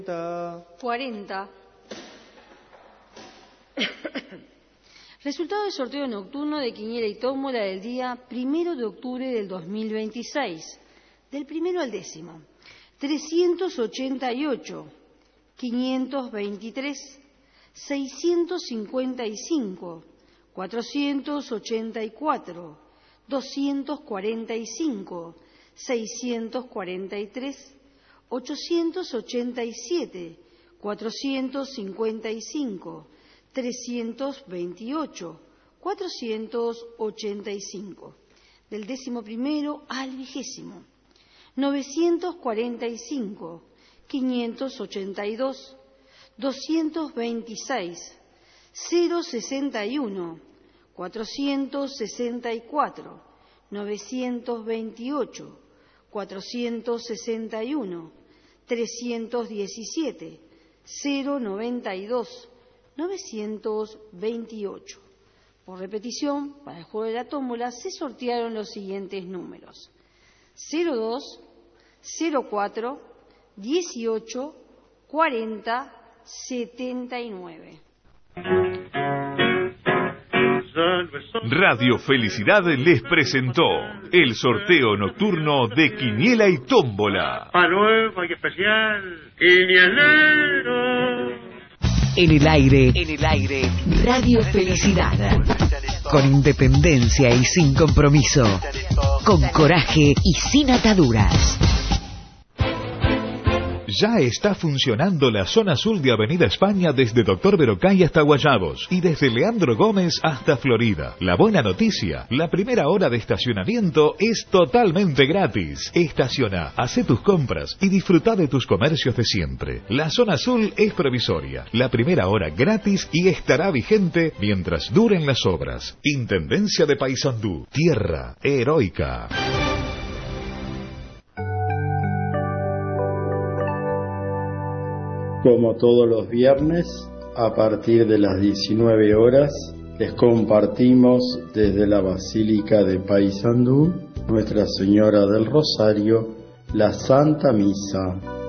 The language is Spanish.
40. Resultado del sorteo nocturno de quiniela y tómbola del día 1 de octubre del 2026. Del primero al 10º. 388, 523, 655, 484, 245, 643, 887, 455, 328, 485. Del 11º al 20º. 945, 582, 226, 061, 464, 928, 461, 317, 092, 928. Por repetición, para el juego de la tómbola se sortearon los siguientes números: 02, 04, 18, 40, 79. Radio Felicidad les presentó el sorteo nocturno de Quiniela y Tómbola. A nuevo y especial, Quinielero. En el aire, Radio Felicidad. Con independencia y sin compromiso. Con coraje y sin ataduras. Ya está funcionando la zona azul de Avenida España desde Doctor Verocay hasta Guayabos y desde Leandro Gómez hasta Florida. La buena noticia, la primera hora de estacionamiento es totalmente gratis. Estaciona, hace tus compras y disfruta de tus comercios de siempre. La zona azul es provisoria, la primera hora gratis y estará vigente mientras duren las obras. Intendencia de Paysandú, tierra heroica. Como todos los viernes, a partir de las 19 horas, les compartimos desde la Basílica de Paysandú, Nuestra Señora del Rosario, la Santa Misa.